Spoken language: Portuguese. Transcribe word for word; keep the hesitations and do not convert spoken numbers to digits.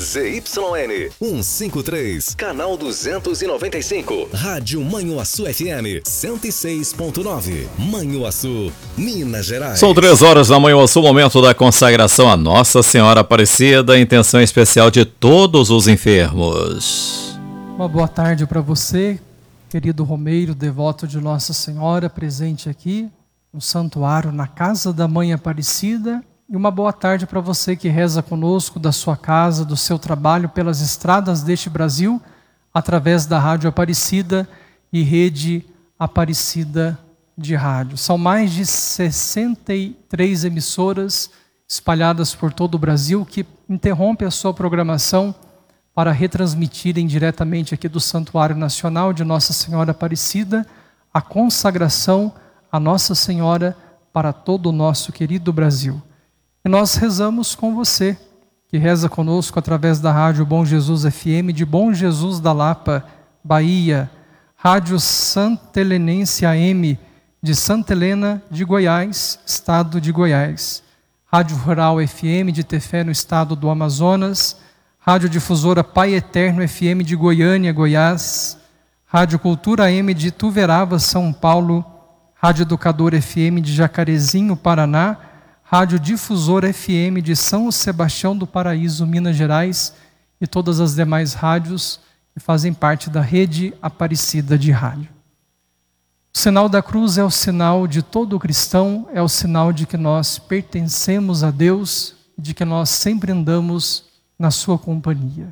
Z Y N cento e cinquenta e três, canal duzentos e noventa e cinco. Rádio Manhuaçu F M cento e seis ponto nove. Manhuaçu, Minas Gerais. São três horas da Manhuaçu, momento da consagração a Nossa Senhora Aparecida, intenção especial de todos os enfermos. Uma boa tarde para você, querido Romeiro, devoto de Nossa Senhora, presente aqui no santuário, na casa da Mãe Aparecida. E uma boa tarde para você que reza conosco da sua casa, do seu trabalho, pelas estradas deste Brasil, através da Rádio Aparecida e Rede Aparecida de Rádio. São mais de sessenta e três emissoras espalhadas por todo o Brasil que interrompem a sua programação para retransmitirem diretamente aqui do Santuário Nacional de Nossa Senhora Aparecida a consagração a Nossa Senhora para todo o nosso querido Brasil. E nós rezamos com você, que reza conosco através da Rádio Bom Jesus F M de Bom Jesus da Lapa, Bahia, Rádio Santa Helenense A M de Santa Helena de Goiás, estado de Goiás, Rádio Rural F M de Tefé, no estado do Amazonas, Rádio Difusora Pai Eterno F M de Goiânia, Goiás, Rádio Cultura A M de Tuverava, São Paulo, Rádio Educador F M de Jacarezinho, Paraná, Rádio Difusora F M de São Sebastião do Paraíso, Minas Gerais, e todas as demais rádios que fazem parte da Rede Aparecida de Rádio. O sinal da cruz é o sinal de todo cristão, é o sinal de que nós pertencemos a Deus, de que nós sempre andamos na sua companhia.